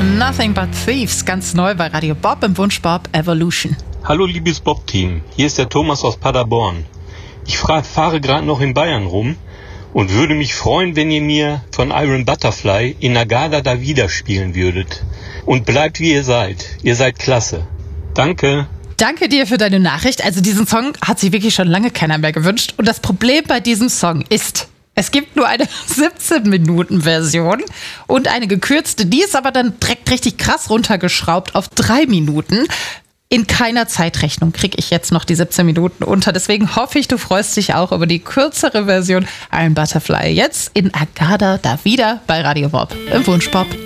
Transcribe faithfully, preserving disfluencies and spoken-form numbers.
Nothing But Thieves, ganz neu bei Radio Bob im Wunsch Bob Evolution. Hallo liebes Bob-Team, hier ist der Thomas aus Paderborn. Ich fra- fahre gerade noch in Bayern rum und würde mich freuen, wenn ihr mir von Iron Butterfly In Agada da wieder spielen würdet. Und bleibt wie ihr seid, ihr seid klasse. Danke. Danke dir für deine Nachricht. Also diesen Song hat sich wirklich schon lange keiner mehr gewünscht. Und das Problem bei diesem Song ist, es gibt nur eine siebzehn-Minuten-Version und eine gekürzte. Die ist aber dann direkt richtig krass runtergeschraubt auf drei Minuten. In keiner Zeitrechnung kriege ich jetzt noch die siebzehn Minuten unter. Deswegen hoffe ich, du freust dich auch über die kürzere Version Iron Butterfly. Jetzt in Agada da wieder bei Radio Bob im Wunsch Bob